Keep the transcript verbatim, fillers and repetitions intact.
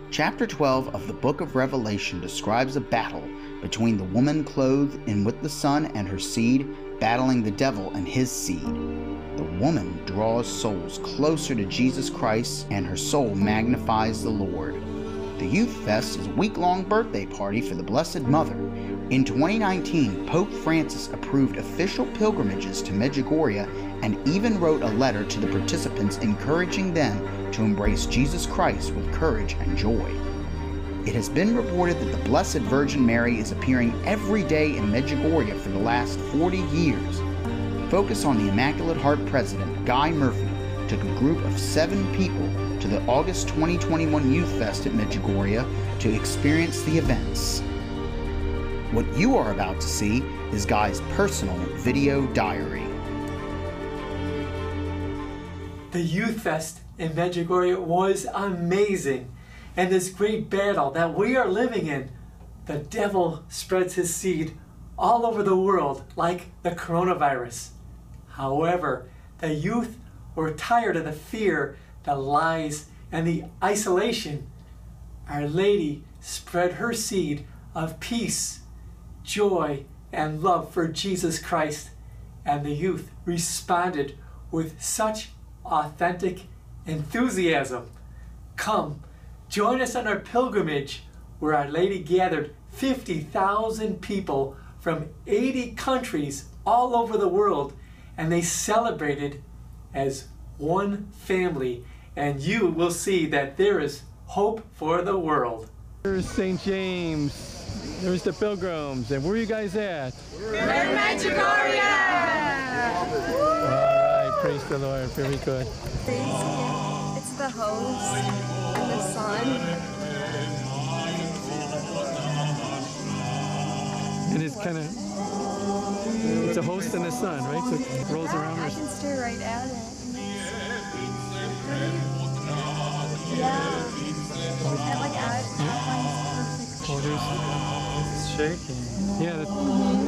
Chapter twelve of the book of Revelation describes a battle between the woman clothed in with the sun and her seed battling the devil and his seed. The woman draws souls closer to Jesus Christ, and her soul magnifies the Lord. The Youth Fest is a week-long birthday party for the Blessed Mother. In twenty nineteen, Pope Francis approved official pilgrimages to Medjugorje and even wrote a letter to the participants encouraging them to embrace Jesus Christ with courage and joy. It has been reported that the Blessed Virgin Mary is appearing every day in Medjugorje for the last forty years. Focus on the Immaculate Heart President, Guy Murphy, took a group of seven people to the August twenty twenty-one Youth Fest at Medjugorje to experience the events. What you are about to see is Guy's personal video diary. The Youth Fest in Medjugorje was amazing. And this great battle that we are living in, the devil spreads his seed all over the world like the coronavirus. However, the youth were tired of the fear, the lies, and the isolation. Our Lady spread her seed of peace, joy, and love for Jesus Christ, and the youth responded with such authentic enthusiasm. Come, join us on our pilgrimage, where Our Lady gathered fifty thousand people from eighty countries all over the world, and they celebrated as one family. And you will see that there is hope for the world. There's Saint James, there's the pilgrims, and where are you guys at? We're in Medjugorje! All right, praise the Lord, very good. It's the host and the sun. And it's kind of, it's a host and the sun, right? So it rolls around. I can stare right at it. Yeah. And like, I, I find it perfect. Oh, there's, it's shaking. Yeah. That,